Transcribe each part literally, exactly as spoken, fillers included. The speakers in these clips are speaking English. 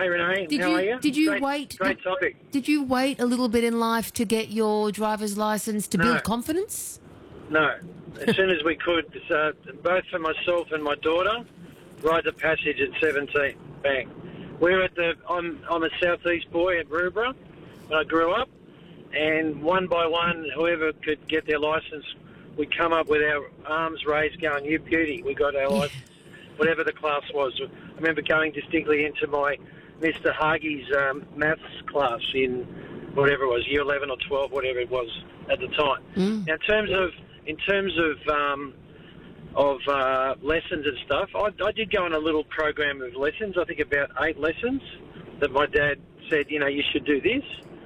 Hey, Renee. Did How you are you? did you great, wait? Great did, topic. Did you wait a little bit in life to get your driver's license to No. build confidence? No. As soon as we could, uh, both for myself and my daughter, ride the passage at seventeen. Bang. We were at the. I'm I'm a southeast boy at Rubra when I grew up, and one by one, whoever could get their license, we'd come up with our arms raised, going, "You beauty, we got our Yeah. license." Whatever the class was. I remember going distinctly into my Mister Hagi's um, maths class in whatever it was, year eleven or twelve, whatever it was at the time. Mm. Now, in terms of in terms of um, of uh, lessons and stuff, I, I did go on a little program of lessons. I think about eight lessons that my dad said, you know, you should do this,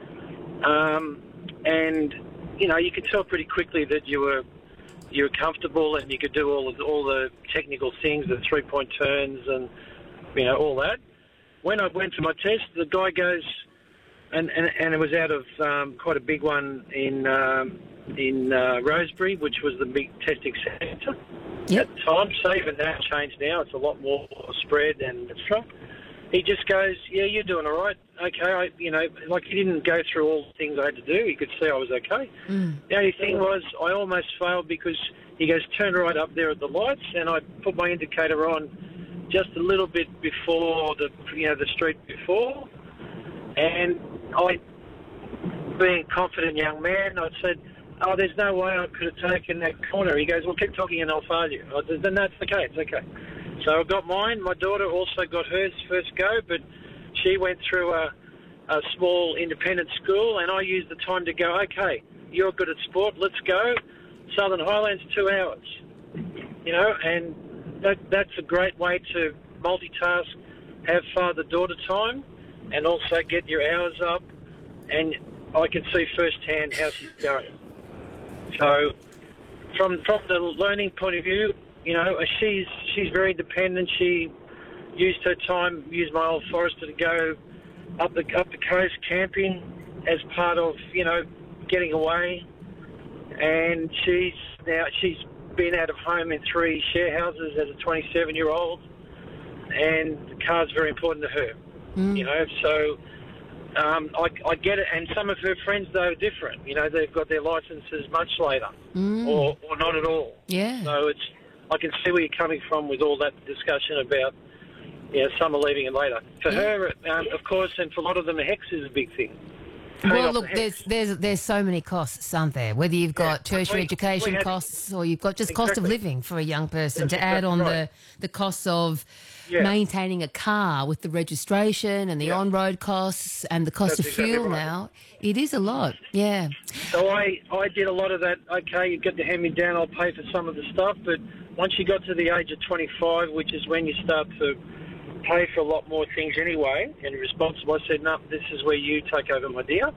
um, and you know, you could tell pretty quickly that you were. You were comfortable and you could do all of the, all the technical things, the three-point turns and, you know, all that. When I went for my test, the guy goes, and, and, and it was out of um, quite a big one in um, in uh, Rosebery, which was the big testing centre Yep. at the time. So even that changed now. It's a lot more spread and et cetera. He just goes, yeah, you're doing all right. Okay, I, you know, like he didn't go through all the things I had to do. He could see I was okay. Mm. The only thing was I almost failed because he goes, turn right up there at the lights, and I put my indicator on just a little bit before the, you know, the street before. And I, being a confident young man, I said, oh, there's no way I could have taken that corner. He goes, well, keep talking and I'll fail you. I said, then that's okay, it's okay. So I got mine. My daughter also got hers first go, but she went through a, a small independent school, and I used the time to go, okay, you're good at sport, let's go. Southern Highlands, two hours. You know, and that that's a great way to multitask, have father-daughter time, and also get your hours up. And I can see firsthand how she's going. So from from the learning point of view, you know, she's she's very independent. She used her time, used my old Forester to go up the up the coast camping as part of, you know, getting away. And she's now she's been out of home in three share houses as a twenty-seven-year-old, and the car's very important to her. Mm. You know, so um, I, I get it. And some of her friends, though, are different. You know, they've got their licenses much later, Mm. or or not at all. Yeah. So it's I can see where you're coming from with all that discussion about, you know, some are leaving it later. For Yeah. her, um, of course, and for a lot of them, a HECS is a big thing. Paying Well, off look, the there's HECS. there's there's so many costs, aren't there? Whether you've got Yeah. tertiary We- education we had- costs or you've got just cost of Exactly. living for a young person, That's to add exactly on right. the the costs of Yeah. maintaining a car with the registration and the Yeah. on-road costs and the cost That's of exactly fuel right. now, it is a lot. Yeah. So I, I did a lot of that. Okay, you get to hand me down, I'll pay for some of the stuff. But once you got to the age of twenty-five, which is when you start to pay for a lot more things anyway, and you're responsible, I said, no, this is where you take over, my dear.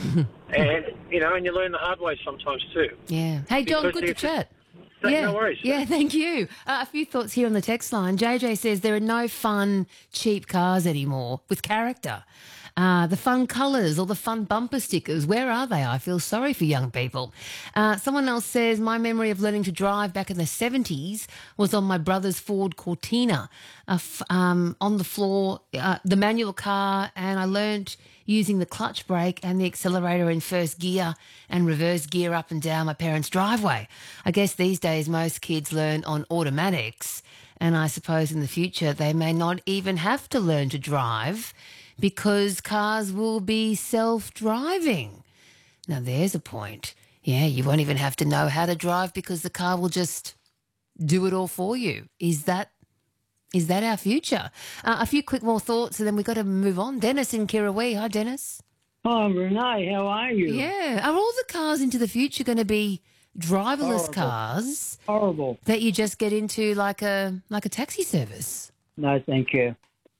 And, you know, and you learn the hard way sometimes too. Yeah. Hey, John, Because good to if- chat. No- yeah. no worries. Yeah, thank you. Uh, a few thoughts here on the text line. J J says there are no fun, cheap cars anymore with character. Uh, the fun colours or the fun bumper stickers, where are they? I feel sorry for young people. Uh, someone else says, my memory of learning to drive back in the seventies was on my brother's Ford Cortina, uh, f- um, on the floor, uh, the manual car, and I learnt using the clutch brake and the accelerator in first gear and reverse gear up and down my parents' driveway. I guess these days most kids learn on automatics, and I suppose in the future they may not even have to learn to drive because cars will be self-driving. Now, there's a point. Yeah, you won't even have to know how to drive because the car will just do it all for you. Is that is that our future? Uh, a few quick more thoughts and then we've got to move on. Dennis in Kirrawee. Hi, Dennis. Oh, Renee, how are you? Yeah. Are all the cars into the future going to be driverless Horrible. cars Horrible. that you just get into like a like a taxi service? No, thank you.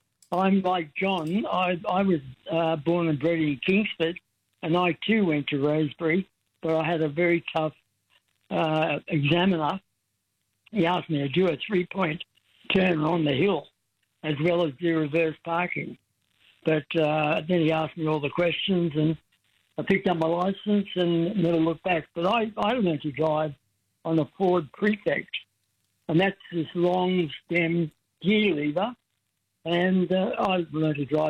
I'm like John. I, I was uh, born and bred in Kingsford, and I too went to Rosebery, but I had a very tough uh, examiner. He asked me to do a three-point turn on the hill, as well as do reverse parking. But uh, then he asked me all the questions, and I picked up my license and never looked back. But I, I learned to drive on a Ford Prefect, and that's this long stem gear lever. And uh, I learned to drive